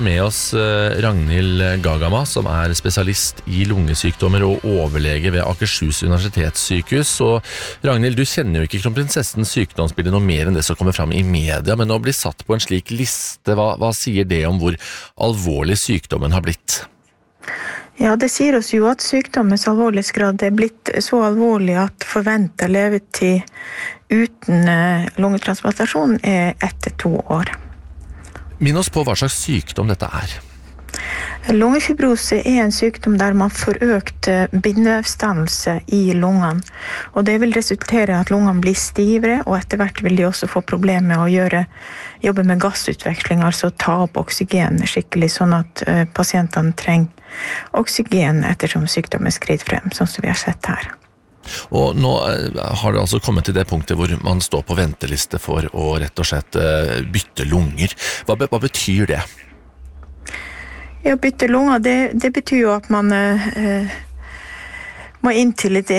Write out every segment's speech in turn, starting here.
Med oss Ragnhild Gagama, som spesialist I lungesykdommer og overlege ved Akershus universitetssykehus. Og Ragnhild, du kjenner jo ikke kronprinsessens sykdomsbilde noe mer enn det som kommer fram I media, men å bli satt på en slik liste, hva sier det om hvor alvorlig sykdommen har blitt? Ja, det sier oss jo at sykdommens alvorlighetsgrad blitt så alvorlig at forventet levetid uten lungetransplantasjon etter 2 år. Minn oss på hva slags sykdom dette Lungefibrose en sykdom der man får økt bindevevsdannelse I lungene, og det vil resultere I at lungene blir stivere, og etter hvert vil de også få problemer med å jobbe med gassutveksling, altså ta opp oksygen skikkelig, sånn at pasientene trenger oksygen ettersom sykdommen skrider frem, sånn som vi har sett her. Og nå har det altså kommet til det punktet hvor man står på venteliste for å rett og slett bytte lunger. Hva betyr det? Ja, bytte lunger, det betyr jo at man må inn til litt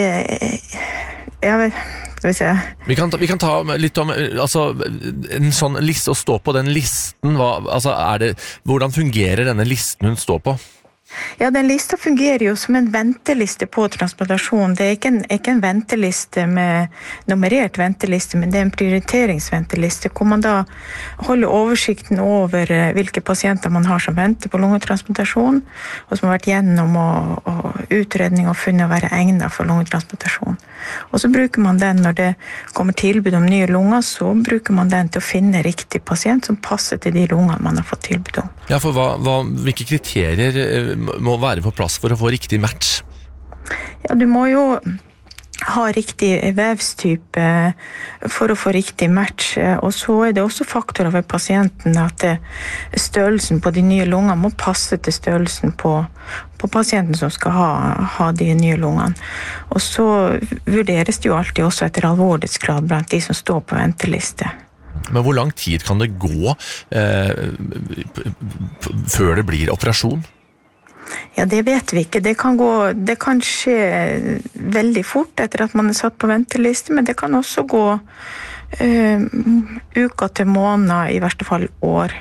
Vi kan ta litt om altså, en sånn liste, å stå på den listen, hvordan fungerer denne listen hun står på? Ja, den lista fungerer jo som en venteliste på transplantasjon. Det ikke en venteliste med nummerert venteliste, men det en prioriteringsventeliste, hvor man da holder oversikten over hvilke pasienter man har som venter på lungetransplantasjon, og som har vært gjennom og utredning og funnet å være egnet for lungetransplantasjon. Og så bruker man den når det kommer tilbud om nye lunger, så bruker man den til å finne riktig pasient som passer til de lungene man har fått tilbud om. Ja, for hvilke kriterier må være på plass for å få riktig match? Ja, du må jo ha riktig vevstype for å få riktig match, og så det også faktorer ved pasienten at størrelsen på de nye lungene må passe til størrelsen på pasienten som skal ha de nye lungene. Og så vurderes det jo alltid også etter alvorlighetsgrad blant de som står på venteliste. Men hvor lang tid kan det gå før det blir operasjon? Ja, det vet vi ikke. Det kan skje veldig fort etter at man satt på venteliste, men det kan også gå uker til måneder, I verste fall år.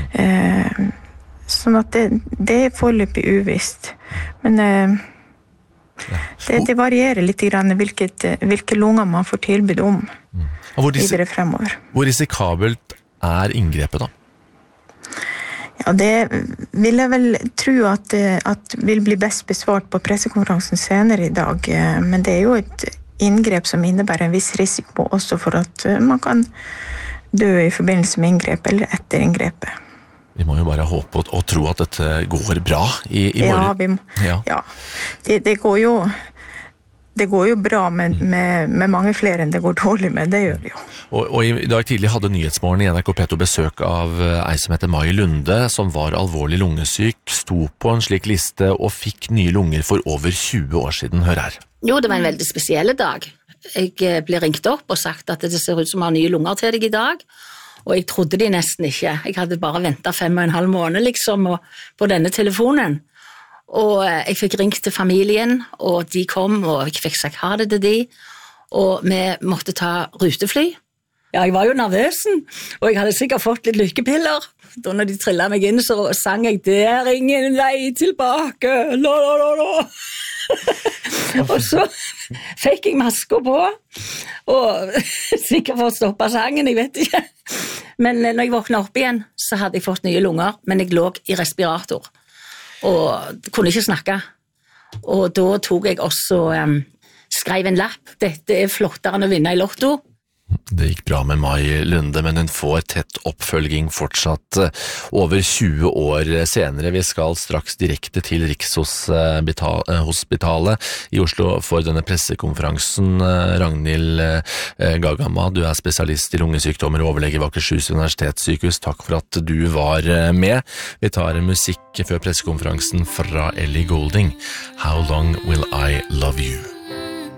Sånn at det foreløpig uvisst. Men det varierer litt grann hvilke lunger man får tilbud om videre fremover. Hvor risikabelt inngrepet da? Ja, det vil jeg vel tro at vil bli best besvart på pressekonferansen senere I dag, men det jo et inngrep som innebærer en viss risiko også for at man kan dø I forbindelse med inngrep eller etter inngrepet. Vi må jo bare håpe og tro at dette går bra I morgen. Ja, det går jo bra med mange flere enn det går dårlig med, det gjør det jo. Og I dag tidlig hadde Nyhetsmorgen I NRK P2 besøk av ei som heter Mai Lunde, som var alvorlig lungesyk, sto på en slik liste og fikk nye lunger for over 20 år siden. Hør her. Jo, det var en veldig spesiell dag. Jeg ble ringt opp og sagt at det ser ut som jeg har nye lunger til deg I dag, og jeg trodde de nesten ikke. Jeg hadde bare ventet 5,5 måneder liksom på denne telefonen. Og jeg fikk ringt til familien, og de kom, og jeg fikk sagt ha det til de, og vi måtte ta rutefly. Ja, jeg var jo nervøsen, og jeg hadde sikkert fått litt lykkepiller. Da når de trillet meg inn, så sang jeg, det ingen vei tilbake, la la la la. Og så fikk jeg masker på, og sikkert for å stoppe sangen, jeg vet ikke. Men når jeg våknet opp igjen, så hadde jeg fått nye lunger, men jeg lå I respirator. Og kunne ikke snakke. Og da tok jeg også skrev en lapp. Dette flottere enn å vinne I lotto. Det gikk bra med Mai Lunde, men hun får tett oppfølging fortsatt over 20 år senere. Vi skal straks direkte til Rikshospitalet I Oslo for denne pressekonferansen. Ragnhild Gagama, du spesialist I lungesykdommer og overlege ved Akershus universitetssykehus. Takk for at du var med. Vi tar en musikk før pressekonferansen fra Ellie Goulding. How long will I love you?